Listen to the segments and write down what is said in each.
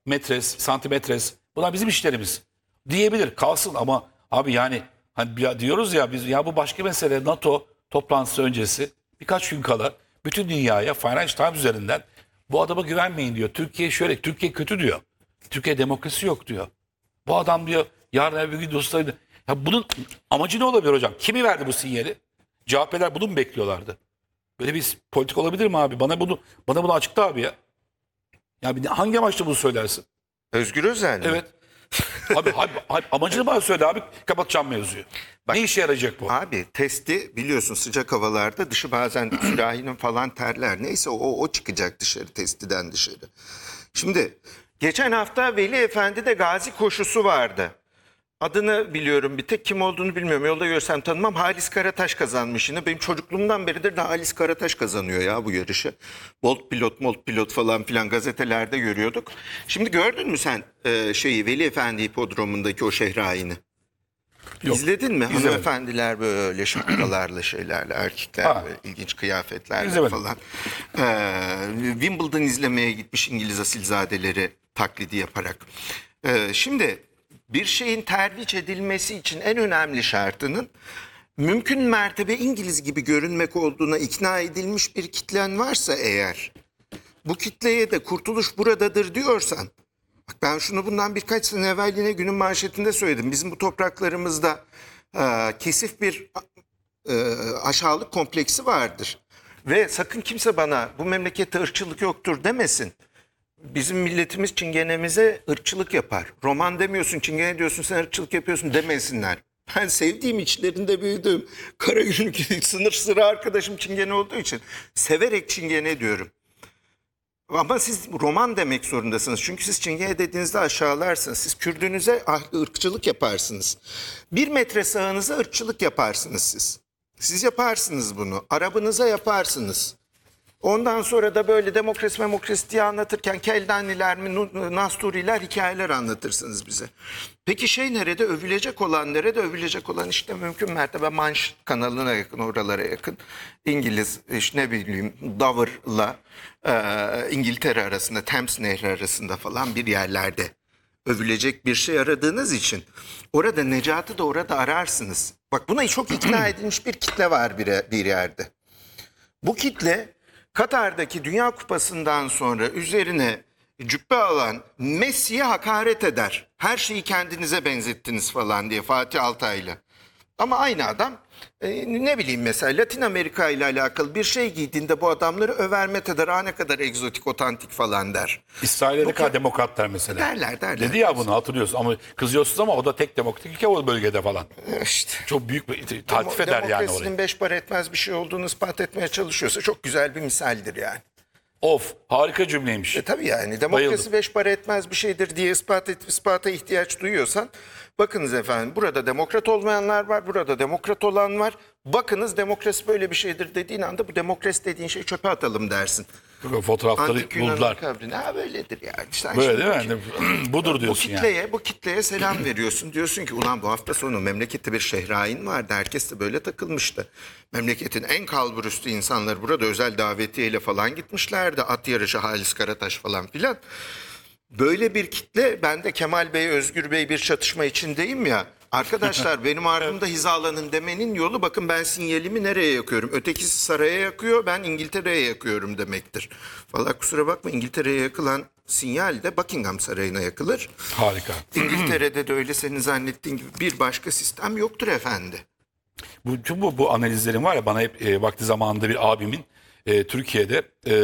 metres, santimetres. Bunlar bizim işlerimiz. Diyebilir, kalsın ama abi yani hani diyoruz ya biz ya bu başka mesele. NATO toplantısı öncesi birkaç gün kala bütün dünyaya Financial Times üzerinden bu adama güvenmeyin diyor. Türkiye şöyle, Türkiye kötü diyor. Türkiye demokrasi yok diyor. Bu adam diyor yarın bir gün dostlarıydı. Ya bunun amacı ne olabilir hocam? Kimi verdi bu sinyali? CHP'ler bunu mu bekliyorlardı? Böyle bir politik olabilir mi abi? Bana bunu açıkla abi ya. Ya hangi amaçla bunu söylersin? Özgür Özel mi? Evet. Abi, amacını bana söyle abi. Kapatacağım mevzuyu. Bak, ne işe yarayacak bu? Abi testi biliyorsun sıcak havalarda dışı bazen sürahinin falan terler. Neyse o çıkacak dışarı, testiden dışarı. Şimdi geçen hafta Veli Efendi'de gazi koşusu vardı. Adını biliyorum, bir tek kim olduğunu bilmiyorum. Yolda görsem tanımam. Halis Karataş kazanmış yine. Benim çocukluğumdan beridir de Halis Karataş kazanıyor ya bu yarışı. Bolt pilot falan filan gazetelerde görüyorduk. Şimdi gördün mü sen Veli Efendi hipodromundaki o şehraini? Yok, İzledin mi? izlemedim. Hanımefendiler böyle şapkalarla şeylerle, erkekler böyle ilginç kıyafetlerle İzlemedim. falan. Wimbledon izlemeye gitmiş İngiliz asilzadeleri taklidi yaparak. Şimdi bir şeyin tercih edilmesi için en önemli şartının mümkün mertebe İngiliz gibi görünmek olduğuna ikna edilmiş bir kitlen varsa eğer, bu kitleye de kurtuluş buradadır diyorsan, bak ben şunu bundan birkaç sene evvel yine günün manşetinde söyledim. Bizim bu topraklarımızda kesif bir aşağılık kompleksi vardır. Ve sakın kimse bana bu memlekette ırkçılık yoktur demesin. Bizim milletimiz çingenemize ırkçılık yapar. Roman demiyorsun, çingene diyorsun, sen ırkçılık yapıyorsun demesinler. Ben sevdiğim, içlerinde büyüdüğüm Karagümrük sınır sıra arkadaşım çingene olduğu için severek çingene diyorum. Ama siz roman demek zorundasınız. Çünkü siz çingene dediğinizde aşağılarsınız. Siz Kürdünüze ırkçılık yaparsınız. 1 metre sağınıza ırkçılık yaparsınız siz. Siz yaparsınız bunu. Arabınıza yaparsınız. Ondan sonra da böyle demokrasi diye anlatırken Keldaniler mi, Nasturiler hikayeler anlatırsınız bize. Peki nerede? Övülecek olan nerede? Övülecek olan işte mümkün mertebe Manş kanalına yakın, oralara yakın. İngiliz, işte ne bileyim Dover'la İngiltere arasında, Thames Nehri arasında falan bir yerlerde övülecek bir şey aradığınız için orada Necat'ı da orada ararsınız. Bak buna çok ikna edilmiş bir kitle var bir yerde. Bu kitle Katar'daki Dünya Kupası'ndan sonra üzerine cübbe alan Messi'ye hakaret eder. Her şeyi kendinize benzettiniz falan diye Fatih Altaylı. Ama aynı adam ne bileyim mesela Latin Amerika ile alakalı bir şey giydiğinde bu adamları över met eder. Ne kadar egzotik, otantik falan der. İsrail'e ne kadar demokratlar mesela. Derler. Dedi ya bunu hatırlıyorsun ama kızıyorsunuz ama o da tek demokratik ülke o bölgede falan. İşte. Çok büyük bir taltif eder yani orayı. Demokrasinin 5 para etmez bir şey olduğunu ispat etmeye çalışıyorsa çok güzel bir misaldir yani. Of, harika cümleymiş. Tabii yani demokrasi Bayıldım. 5 para etmez bir şeydir diye ispata ihtiyaç duyuyorsan, bakınız efendim burada demokrat olmayanlar var, burada demokrat olan var. Bakınız demokrasi böyle bir şeydir dediğin anda bu demokrasi dediğin şeyi çöpe atalım dersin. Fotoğrafları Antik Yunan'ın buldular. kabrine böyledir yani. İşte Böyle şimdi değil mi? Budur diyorsun yani. bu kitleye selam veriyorsun. Diyorsun ki ulan bu hafta sonu memlekette bir şehrain vardı. Herkes de böyle takılmıştı. Memleketin en kalburüstü insanları burada özel davetiyeyle falan gitmişlerdi. At yarışı, Halis Karataş falan filan. Böyle bir kitle, ben de Kemal Bey, Özgür Bey bir çatışma içindeyim ya. Arkadaşlar benim ardımda hizalanın demenin yolu, bakın ben sinyalimi nereye yakıyorum? Ötekisi saraya yakıyor, ben İngiltere'ye yakıyorum demektir. Vallahi kusura bakma, İngiltere'ye yakılan sinyal de Buckingham Sarayı'na yakılır. Harika. İngiltere'de de öyle senin zannettiğin gibi bir başka sistem yoktur efendi. Bu analizlerin var ya, bana hep vakti zamanında bir abimin Türkiye'de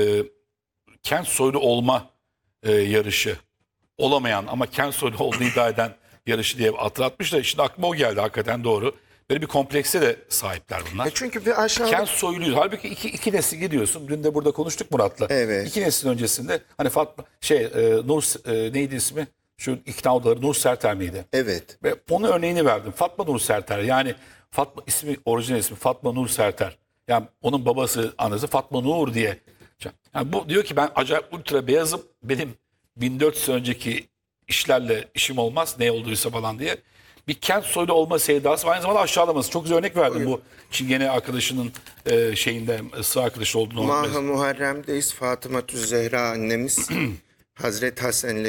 kent soylu olma yarışı olamayan ama kent soylu olduğunu iddia eden yarışı diye hatırlatmış da şimdi aklıma o geldi, hakikaten doğru. Böyle bir komplekse de sahipler bunlar. Çünkü bir aşağıda... Kent soyluyuz. Halbuki iki nesil gidiyorsun. Dün de burada konuştuk Murat'la. Evet. 2 nesil öncesinde hani Fatma Nur neydi ismi? Şu ikna odaları Nur Serter miydi? Evet. Ve onun örneğini verdim. Fatma Nur Serter. Yani Fatma ismi, orijinal ismi Fatma Nur Serter. Yani onun babası, anası Fatma Nur diye. Yani bu diyor ki ben acayip ultra beyazım. Benim 1400 önceki işlerle işim olmaz. Ne olduysa falan diye. Bir kent soylu olma sevdası ve aynı zamanda aşağılaması. Çok güzel örnek verdim bu çingene arkadaşının sığ arkadaşı olduğunu. Maha Muharrem'deyiz. Fatıma Zehra annemiz Hazreti Hasen'le